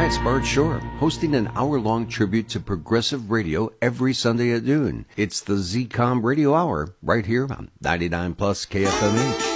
Hi, it's Bart Shore, hosting an hour-long tribute to progressive radio every Sunday at noon. It's the ZCOM Radio Hour, right here on 99 Plus KFMH.